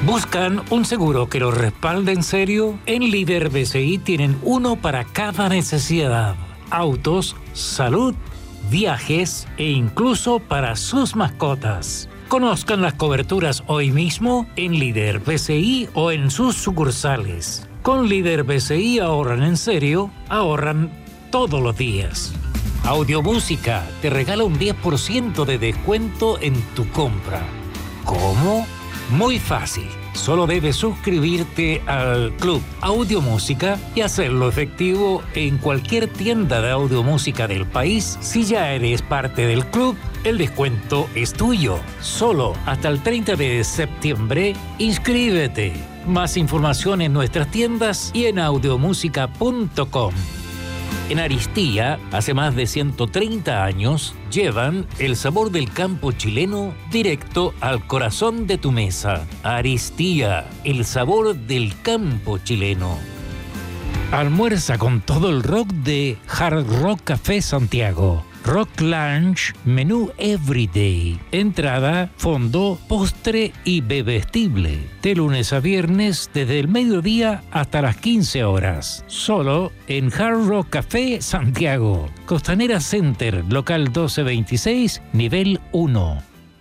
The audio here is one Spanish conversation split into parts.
¿Buscan un seguro que los respalde en serio? En Líder BCI tienen uno para cada necesidad. Autos, salud, viajes e incluso para sus mascotas. Conozcan las coberturas hoy mismo en Líder BCI o en sus sucursales. Con Líder BCI ahorran en serio, ahorran todos los días. Audiomúsica te regala un 10% de descuento en tu compra. ¿Cómo? Muy fácil. Solo debes suscribirte al Club Audiomúsica y hacerlo efectivo en cualquier tienda de audiomúsica del país. Si ya eres parte del club, el descuento es tuyo. Solo hasta el 30 de septiembre, inscríbete. Más información en nuestras tiendas y en audiomusica.com. En Aristía, hace más de 130 años, llevan el sabor del campo chileno directo al corazón de tu mesa. Aristía, el sabor del campo chileno. Almuerza con todo el rock de Hard Rock Café Santiago. Rock Lunch, menú Everyday. Entrada, fondo, postre y bebestible. De lunes a viernes, desde el mediodía hasta las 15 horas. Solo en Hard Rock Café Santiago. Costanera Center, local 1226, nivel 1.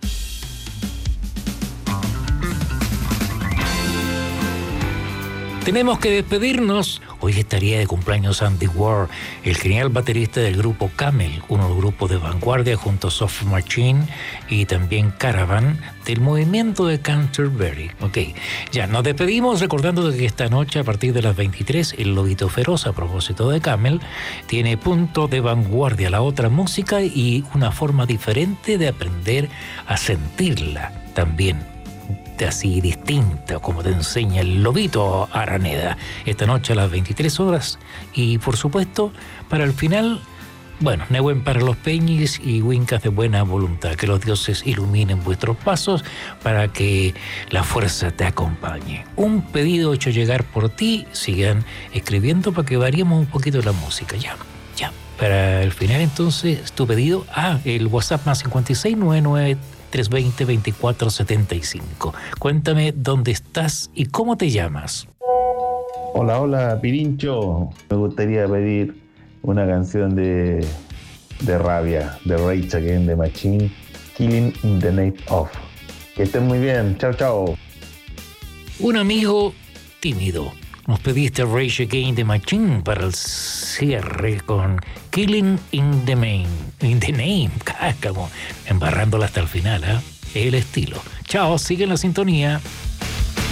Tenemos que despedirnos. Hoy estaría de cumpleaños Andy Ward, el genial baterista del grupo Camel, uno de los grupos de vanguardia junto a Soft Machine y también Caravan del movimiento de Canterbury. Ok, ya nos despedimos recordando que esta noche a partir de las 23 el Lobito Feroz, a propósito de Camel, tiene punto de vanguardia, la otra música y una forma diferente de aprender a sentirla también. Así distinta como te enseña el Lobito Araneda esta noche a las 23 horas y por supuesto para el final, bueno, Nehuen para los Peñis y Wincas de buena voluntad, que los dioses iluminen vuestros pasos para que la fuerza te acompañe. Un pedido hecho llegar por ti, sigan escribiendo para que variemos un poquito la música, ya. Para el final entonces tu pedido el WhatsApp más 5699 320-2475. Cuéntame dónde estás y cómo te llamas. Hola, Pirincho. Me gustaría pedir una canción de Rabia, de Rage Against the Machine, Killing in the Name of. Que estén muy bien. Chao. Un amigo tímido. Nos pediste Rage Against the Machine para el cierre con Killing in the Name, como embarrándola hasta el final, el estilo. Chao, sigue en la sintonía.